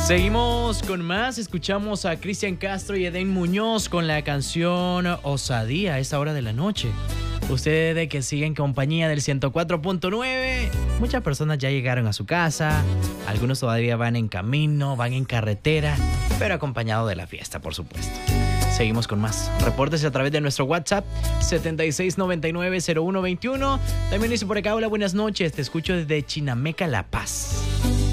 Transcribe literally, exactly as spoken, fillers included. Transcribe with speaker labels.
Speaker 1: Seguimos con más, escuchamos a Cristian Castro y Eden Muñoz con la canción Osadía a esta hora de la noche. Ustedes que siguen en compañía del ciento cuatro punto nueve, muchas personas ya llegaron a su casa, algunos todavía van en camino, van en carretera, pero acompañado de la fiesta, por supuesto. Seguimos con más. Repórtese a través de nuestro WhatsApp setenta y seis noventa y nueve cero uno veintiuno. También dice por acá, hola, buenas noches, te escucho desde Chinameca, La Paz.